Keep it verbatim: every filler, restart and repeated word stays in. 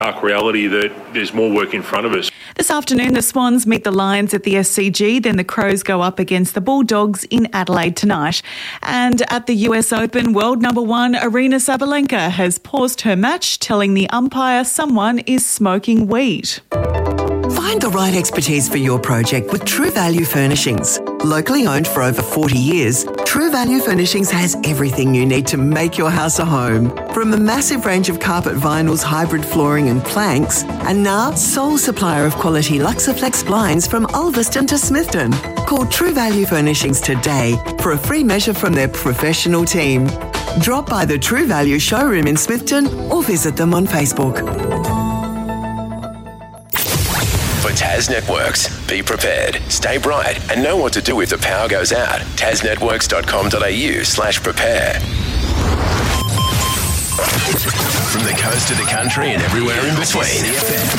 stark reality that there's more work in front of us. This afternoon, the Swans meet the Lions at the S C G, then the Crows go up against the Bulldogs in Adelaide tonight. And at the U S Open, world number one Aryna Sabalenka has paused her match, telling the umpire someone is smoking weed. Find the right expertise for your project with True Value Furnishings. Locally owned for over forty years, True Value Furnishings has everything you need to make your house a home. From a massive range of carpet vinyls, hybrid flooring and planks, and now sole supplier of quality Luxaflex blinds from Ulverston to Smithton. Call True Value Furnishings today for a free measure from their professional team. Drop by the True Value showroom in Smithton or visit them on Facebook. For Tas Networks, be prepared, stay bright, and know what to do if the power goes out. tasnetworks dot com dot a u slash prepare. From the coast to the country and everywhere in between.